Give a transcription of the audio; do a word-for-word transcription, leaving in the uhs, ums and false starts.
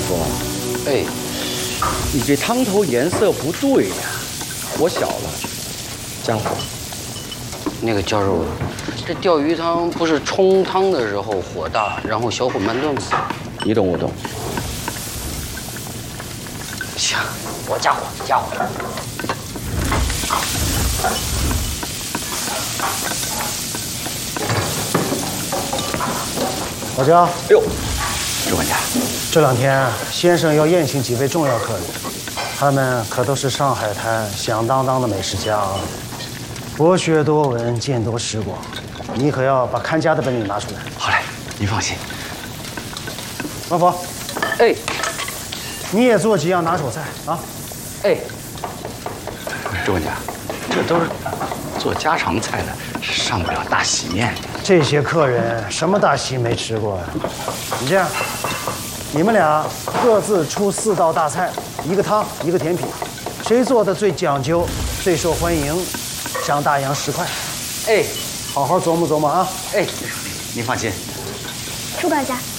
峰， 哎， 你这汤头颜色不对呀，火小了，姜火。 那个教授，这钓鱼汤不是冲汤的时候火大，然后小火慢炖吗？ 你懂我懂。 行，我加火加火。 老姜， 哎呦，主管家， 这两天先生要宴请几位重要客人，他们可都是上海滩响当当的美食家啊，博学多闻，见多识广，你可要把看家的本领拿出来。 好嘞，您放心。 王佛， 哎， 你也做几样拿手菜啊？ 哎， 主管家，这都是做家常菜的，上不了大喜面。 这些客人什么大席没吃过呀？你这样，你们俩各自出四道大菜，一个汤，一个甜品，谁做的最讲究、最受欢迎，赏大洋十块。 哎， 好好琢磨琢磨啊！ 哎， 您放心。 主管家。